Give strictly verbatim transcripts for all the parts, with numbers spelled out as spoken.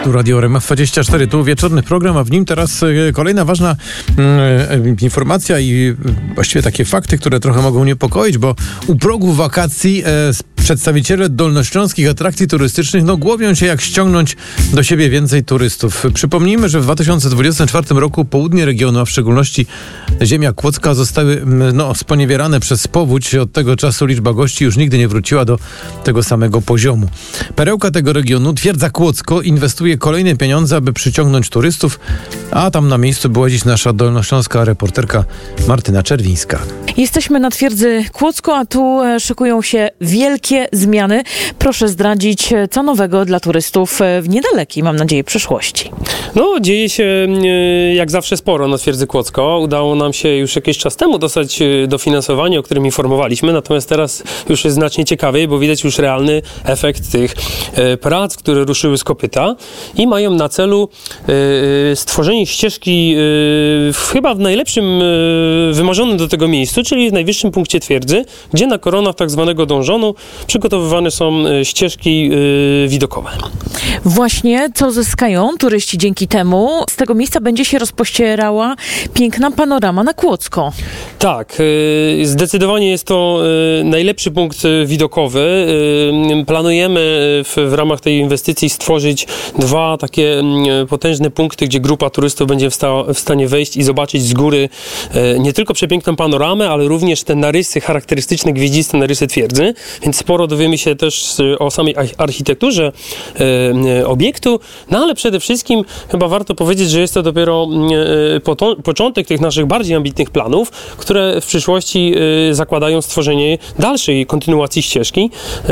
Tu Radio R M F dwadzieścia cztery, tu wieczorny program, a w nim teraz kolejna ważna mm, informacja i właściwie takie fakty, które trochę mogą niepokoić, bo u progu wakacji e, przedstawiciele dolnośląskich atrakcji turystycznych no głowią się, jak ściągnąć do siebie więcej turystów. Przypomnijmy, że w dwa tysiące dwudziestym czwartym roku południe regionu, a w szczególności ziemia kłodzka, zostały no, sponiewierane przez powódź. Od tego czasu liczba gości już nigdy nie wróciła do tego samego poziomu. Perełka tego regionu, Twierdza Kłodzko, inwestuje kolejne pieniądze, aby przyciągnąć turystów, a tam na miejscu była dziś nasza dolnośląska reporterka Martyna Czerwińska. Jesteśmy na Twierdzy Kłodzko, a tu szykują się wielkie zmiany. Proszę zdradzić, co nowego dla turystów w niedalekiej, mam nadzieję, przyszłości. No, dzieje się jak zawsze sporo na Twierdzy Kłodzko. Udało nam się już jakiś czas temu dostać dofinansowanie, o którym informowaliśmy, natomiast teraz już jest znacznie ciekawiej, bo widać już realny efekt tych prac, które ruszyły z kopyta i mają na celu stworzenie ścieżki w, chyba w najlepszym, wymarzonym do tego miejscu, czyli w najwyższym punkcie twierdzy, gdzie na koronach tak zwanego donżonu przygotowywane są ścieżki widokowe. Właśnie, co zyskają turyści dzięki temu? Z tego miejsca będzie się rozpościerała piękna panorama na Kłodzko. Tak, zdecydowanie jest to najlepszy punkt widokowy. Planujemy w, w ramach tej inwestycji stworzyć dwa takie potężne punkty, gdzie grupa turystów będzie w, sta, w stanie wejść i zobaczyć z góry nie tylko przepiękną panoramę, ale również te narysy charakterystyczne, gwieździste narysy twierdzy, więc sporo dowiemy się też o samej architekturze obiektu, no ale przede wszystkim chyba warto powiedzieć, że jest to dopiero początek tych naszych bardziej ambitnych planów, które w przyszłości zakładają stworzenie dalszej kontynuacji ścieżki,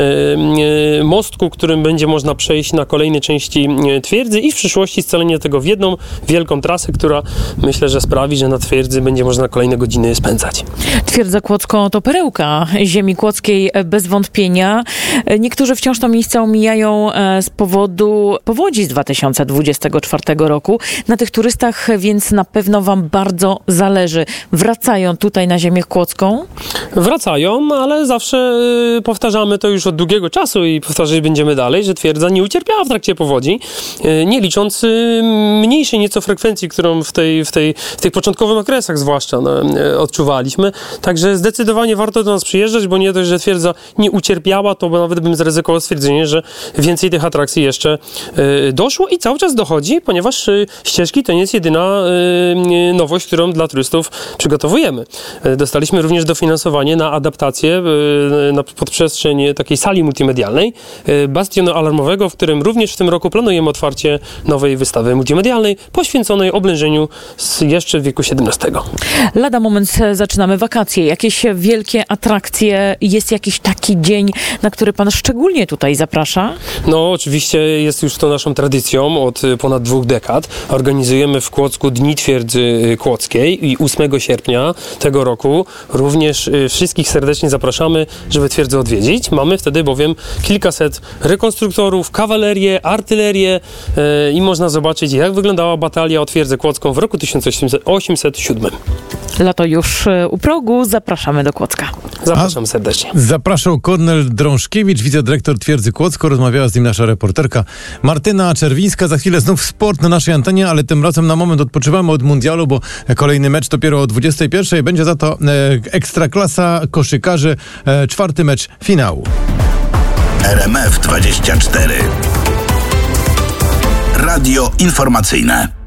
mostku, którym będzie można przejść na kolejne części twierdzy i w przyszłości scalenie tego w jedną wielką trasę, która myślę, że sprawi, że na twierdzy będzie można kolejne godziny spędzać. Twierdza Kłodzko to perełka ziemi kłodzkiej bez wątpienia. Niektórzy wciąż to miejsce omijają z powodu powodzi z dwa tysiące dwudziestego czwartego roku. Na tych turystach więc na pewno wam bardzo zależy. Wracają tutaj na ziemię kłodzką? Wracają, ale zawsze powtarzamy to już od długiego czasu i powtarzać będziemy dalej, że twierdza nie ucierpiała w trakcie powodzi, nie licząc mniejszej nieco frekwencji, którą w, tej, w, tej, w tych początkowych okresach zwłaszcza no, odczuwaliśmy. Także zdecydowanie warto do nas przyjeżdżać, bo nie dość, że twierdza nie ucierpiała, to nawet bym zaryzykował stwierdzenie, że więcej tych atrakcji jeszcze y, doszło i cały czas dochodzi, ponieważ y, ścieżki to nie jest jedyna y, nowość, którą dla turystów przygotowujemy. Y, dostaliśmy również dofinansowanie na adaptację y, na podprzestrzeń takiej sali multimedialnej, y, bastionu alarmowego, w którym również w tym roku planujemy otwarcie nowej wystawy multimedialnej poświęconej oblężeniu z jeszcze w wieku siedemnastego. Lada moment zaczynamy wakacje. Jakieś wielkie atrakcje? Jest jakiś taki dzień, na który pan szczególnie tutaj zaprasza? No oczywiście jest już to naszą tradycją od ponad dwóch dekad. Organizujemy w Kłodzku Dni Twierdzy Kłodzkiej i ósmego sierpnia tego roku również wszystkich serdecznie zapraszamy, żeby twierdzę odwiedzić. Mamy wtedy bowiem kilkaset rekonstruktorów, kawalerię, artylerię yy, i można zobaczyć, jak wyglądała batalia o Twierdzę Kłodzką w roku tysiąc osiemset siódmym. Lato już u progu. Zapraszamy do Kłodzka. Zapraszam serdecznie. Zapraszał Kornel Drążkiewicz, wicedyrektor Twierdzy Kłodzko. Rozmawiała z nim nasza reporterka Martyna Czerwińska. Za chwilę znów sport na naszej antenie, ale tym razem na moment odpoczywamy od mundialu, bo kolejny mecz dopiero o dwudziestej pierwszej. Będzie za to e, ekstraklasa koszykarzy, e, czwarty mecz finału. R M F dwadzieścia cztery. Radio informacyjne.